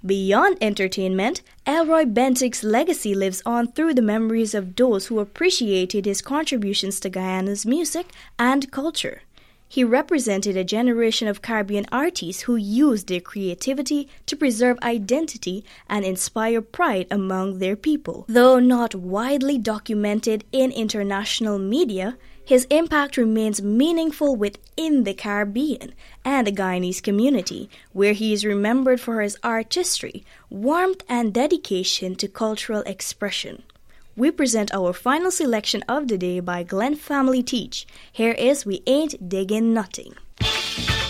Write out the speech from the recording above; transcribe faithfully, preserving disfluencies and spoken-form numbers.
Beyond entertainment, Elroy Bentinck's legacy lives on through the memories of those who appreciated his contributions to Guyana's music and culture. He represented a generation of Caribbean artists who used their creativity to preserve identity and inspire pride among their people. Though not widely documented in international media, his impact remains meaningful within the Caribbean and the Guyanese community, where he is remembered for his artistry, warmth, and dedication to cultural expression. We present our final selection of the day by Glenn Family Teach. Here is We Ain't Diggin' Nothing.